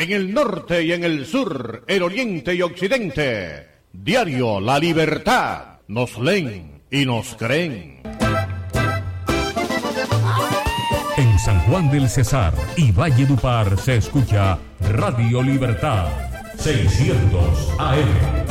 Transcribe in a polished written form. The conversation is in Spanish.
en el norte y en el sur, el oriente y occidente. Diario La Libertad. Nos leen y nos creen. En San Juan del Cesar y Valledupar se escucha Radio Libertad 600 AM.